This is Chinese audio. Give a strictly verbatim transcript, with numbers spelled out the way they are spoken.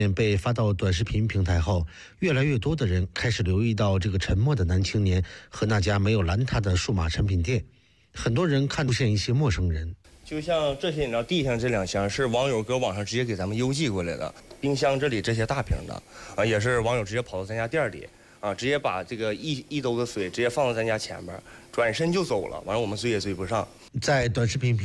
被发到短视频平台后，越来越多的人开始留意到这个沉默的男青年和那家没有拦他的数码产品店。很多人看出现一些陌生人， 就像这些饮料地上这两箱是网友搁网上直接给咱们邮寄过来的，冰箱这里这些大瓶的啊，也是网友直接跑到咱家店里啊，直接把这个一一兜子水直接放到咱家前面，转身就走了，完了我们追也追不上。 在短视频